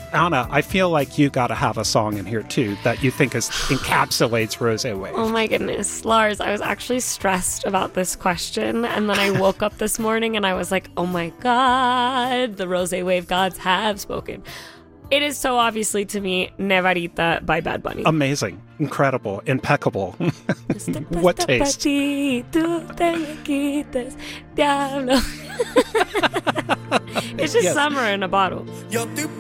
Anna, I feel like you got to have a song in here too that you think encapsulates Rosé Wave. Oh my goodness. Lars, I was actually stressed about this question, and then I woke up this morning and I was like, oh my God, the Rosé Wave gods have spoken. It is so obviously to me Nevarita by Bad Bunny. Amazing. Incredible. Impeccable. What taste? It's just summer in a bottle.